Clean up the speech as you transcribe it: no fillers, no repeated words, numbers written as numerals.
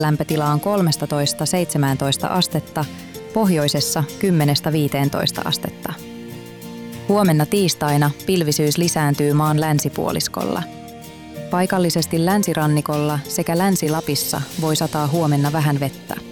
Lämpötila on 13–17 astetta, pohjoisessa 10–15 astetta. Huomenna tiistaina pilvisyys lisääntyy maan länsipuoliskolla. Paikallisesti länsirannikolla sekä Länsi-Lapissa voi sataa huomenna vähän vettä.